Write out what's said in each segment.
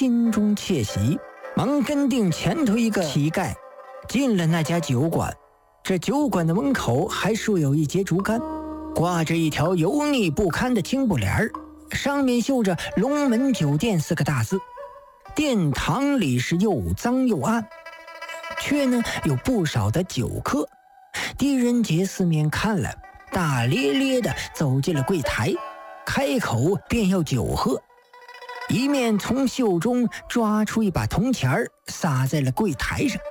心中窃喜，忙跟定前头一个乞丐进了那家酒馆。这酒馆的门口还竖有一截竹竿，挂着一条油腻不堪的青布帘，上面绣着龙门酒店4个大字。殿堂里是又脏又暗，却呢有不少的酒客。狄仁杰四面看了，大咧咧地走进了柜台，开口便要酒喝，一面从袖中抓出一把铜钱撒在了柜台上。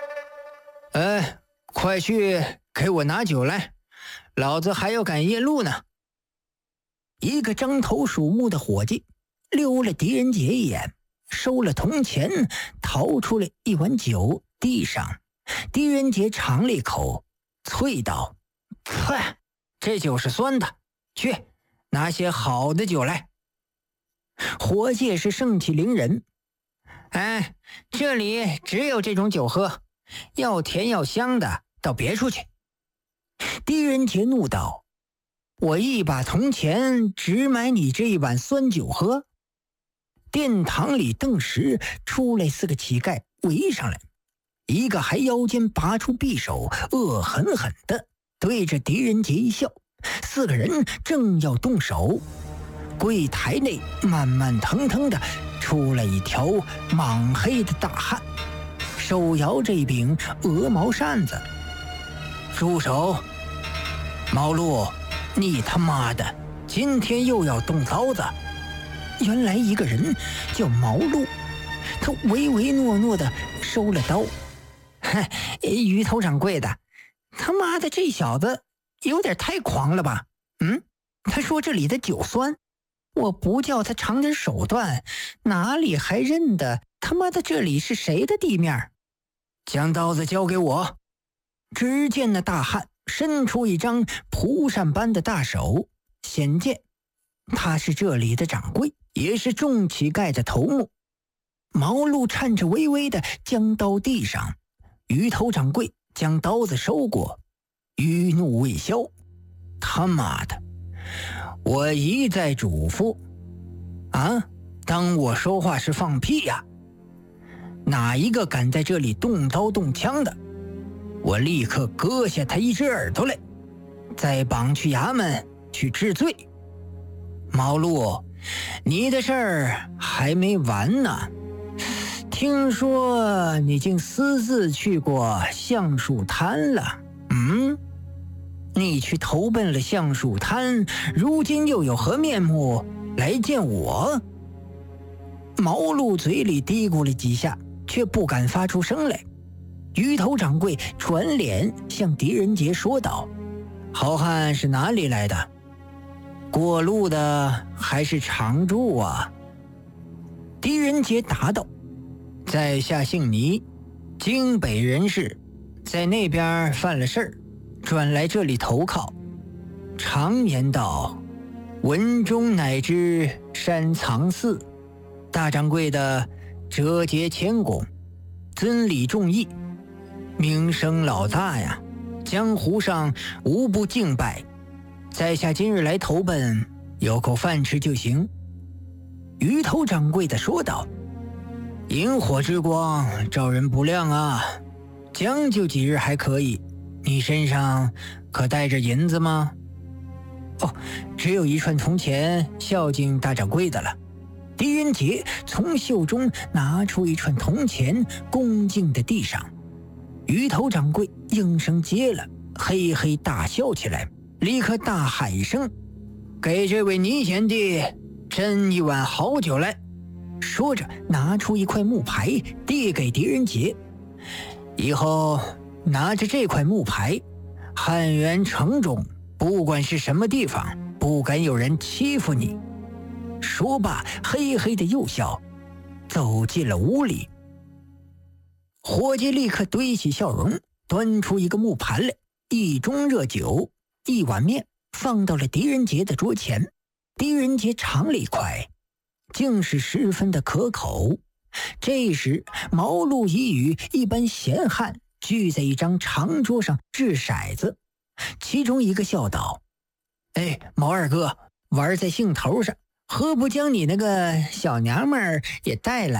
快去给我拿酒来，老子还要赶夜路呢。一个獐头鼠目的伙计溜了狄仁杰一眼，收了铜钱，掏出了一碗酒递上。狄仁杰尝了一口，啐道：嗨，这酒是酸的，去拿些好的酒来。伙计是盛气凌人，这里只有这种酒喝，要甜要香的到别处去。狄仁杰怒道：我一把铜钱只买你这一碗酸酒喝？殿堂里顿时出来4个乞丐围上来，一个还腰间拔出匕首，恶狠狠地对着狄仁杰一笑。4个人正要动手，柜台内慢慢腾腾地出来一条莽黑的大汉，手摇着一柄鹅毛扇子。住手！毛路，你他妈的今天又要动刀子！原来一个人叫毛路，他唯唯诺诺地收了刀。鱼头掌柜的，他妈的这小子有点太狂了吧？他说这里的酒酸，我不叫他尝点手段，哪里还认得他妈的这里是谁的地面？将刀子交给我！只见那大汉伸出一张蒲扇般的大手，显见他是这里的掌柜，也是众乞丐的头目。毛路颤着巍巍地将刀递上，鱼头掌柜将刀子收过，余怒未消。他妈的，我一再嘱咐当我说话是放屁呀？哪一个敢在这里动刀动枪的，我立刻割下他一只耳朵来，再绑去衙门去治罪。毛路，你的事儿还没完呢。听说你竟私自去过橡树滩了，你去投奔了橡树滩，如今又有何面目来见我？毛路嘴里嘀咕了几下，却不敢发出声来。鱼头掌柜转脸向狄仁杰说道：好汉是哪里来的？过路的还是常住啊？狄仁杰答道：在下姓倪，京北人士，在那边犯了事儿，转来这里投靠。常言道，文中乃知山藏寺，大掌柜的折节谦恭，尊礼重义，名声老大呀，江湖上无不敬拜。在下今日来投奔，有口饭吃就行。鱼头掌柜的说道：萤火之光照人不亮啊，将就几日还可以。你身上可带着银子吗？只有一串铜钱孝敬大掌柜的了。狄仁杰从袖中拿出一串铜钱，恭敬地递上。鱼头掌柜应声接了，嘿嘿大笑起来，立刻大喊一声：给这位倪贤弟斟一碗好酒来。说着拿出一块木牌递给狄仁杰：以后拿着这块木牌，汉源城中不管是什么地方，不敢有人欺负你。说罢嘿嘿的又笑，走进了屋里。伙计立刻堆起笑容，端出一个木盘来，一盅热酒，一碗面，放到了狄仁杰的桌前。狄仁杰尝了一块，竟是十分的可口。这时毛路已与一般闲汉聚在一张长桌上掷骰子，其中一个笑道：毛二哥，玩在兴头上，何不将你那个小娘们儿也带来？